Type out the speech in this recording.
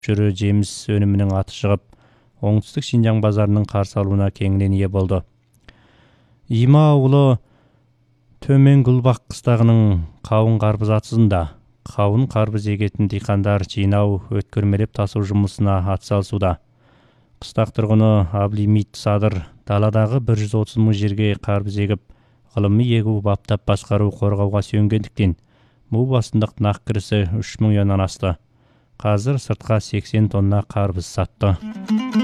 жүрі жеміс өнімінің аты шығып, оңтүстік Шинжаң базарының қарсы алуына кеңінен ие болды. Има ауылы төмен Гүлбақ қыстағының қауын қарбыз атызында. Қауын қарбыз егетін диқандар жинау, өткөрмелеп тасу жұмысына атсалысуда. Қыстақ тұрғыны Аблимит Садыр даладағы 130 мың жерге қарбыз егіп, ғылыми егу баптап басқару қорғауға сүйенгендіктен, бұл басындық нақ кірісі 3 миллионнан асты. Қазір сыртқа 80 тонна қарбыз сатты.